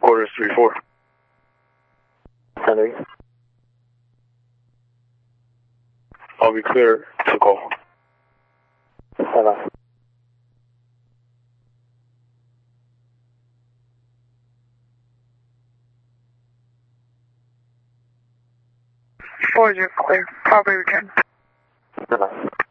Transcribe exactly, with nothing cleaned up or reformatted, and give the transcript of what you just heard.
headquarters three four. Henry. I'll be clear to call. Bye-bye. Four zero clear. Property return. Bye-bye.